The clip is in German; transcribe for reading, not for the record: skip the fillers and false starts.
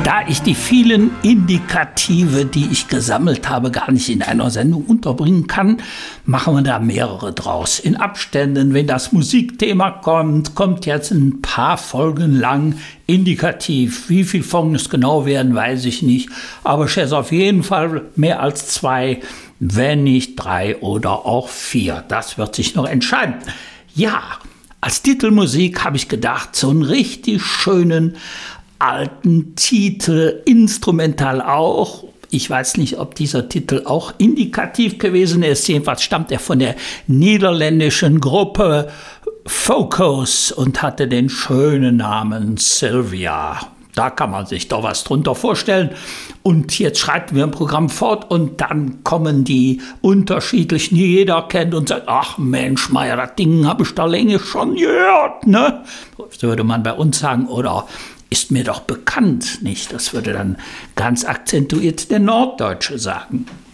Da ich die vielen Indikative, die ich gesammelt habe, gar nicht in einer Sendung unterbringen kann, machen wir da mehrere draus. In Abständen, wenn das Musikthema kommt jetzt ein paar Folgen lang Indikativ. Wie viele Folgen es genau werden, weiß ich nicht. Aber ich schätze auf jeden Fall mehr als 2, wenn nicht 3 oder auch 4. Das wird sich noch entscheiden. Ja, als Titelmusik habe ich gedacht, so einen richtig schönen alten Titel, instrumental auch. Ich weiß nicht, ob dieser Titel auch indikativ gewesen ist. Jedenfalls stammt er von der niederländischen Gruppe Focus und hatte den schönen Namen Sylvia. Da kann man sich doch was drunter vorstellen. Und jetzt schreiten wir ein Programm fort und dann kommen die unterschiedlichen, die jeder kennt und sagt, ach Mensch, Meier, das Ding habe ich da länger schon gehört, ne? So würde man bei uns sagen, oder ist mir doch bekannt, nicht? Das würde dann ganz akzentuiert der Norddeutsche sagen.